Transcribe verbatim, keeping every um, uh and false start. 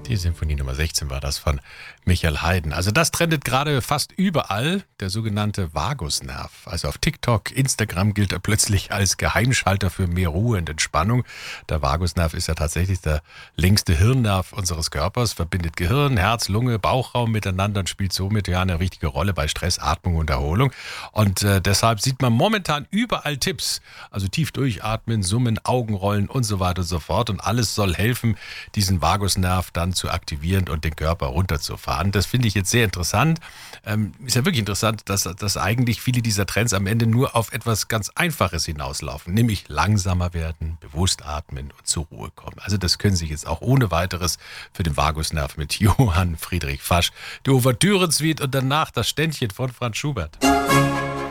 Die Sinfonie Nummer sechzehn war das von Michael Haydn. Also das trendet gerade fast überall, der sogenannte Vagusnerv. Also auf TikTok, Instagram gilt er plötzlich als Geheimschalter für mehr Ruhe und Entspannung. Der Vagusnerv ist ja tatsächlich der längste Hirnnerv unseres Körpers, verbindet Gehirn, Herz, Lunge, Bauchraum miteinander und spielt somit ja eine wichtige Rolle bei Stress, Atmung und Erholung. Und äh, deshalb sieht man momentan überall Tipps. Also tief durchatmen, summen, Augenrollen und so weiter und so fort. Und alles soll helfen, diesen Vagusnerv dann zu aktivieren und den Körper runterzufahren. Das finde ich jetzt sehr interessant. Ähm, ist ja wirklich interessant, dass, dass eigentlich viele dieser Trends am Ende nur auf etwas ganz Einfaches hinauslaufen, nämlich langsamer werden, bewusst atmen und zur Ruhe kommen. Also das können Sie jetzt auch ohne weiteres für den Vagusnerv mit Johann Friedrich Fasch, die Ouvertüre-Suite und danach das Ständchen von Franz Schubert.